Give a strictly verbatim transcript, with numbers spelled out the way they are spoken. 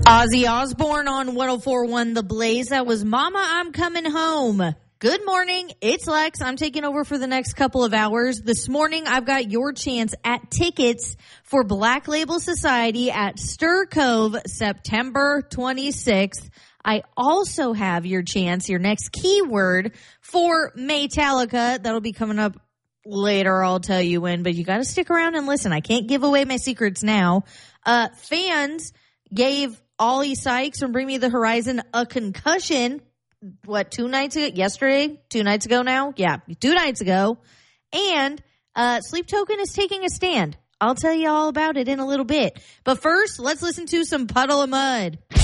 Ozzy Osbourne on one oh four point one The Blaze. That was Mama, I'm Coming Home. Good morning. It's Lex. I'm taking over for the next couple of hours. This morning, I've got your chance at tickets for Black Label Society at Stir Cove, September twenty-sixth. I also have your chance, your next keyword for Maytalica. That'll be coming up later. I'll tell you when, but you got to stick around and listen. I can't give away my secrets now. Uh, fans gave Ollie Sykes from Bring Me the Horizon a concussion, what, two nights ago? Yesterday? Two nights ago now? Yeah, two nights ago. And uh, Sleep Token is taking a stand. I'll tell you all about it in a little bit. But first, let's listen to some Puddle of Mud.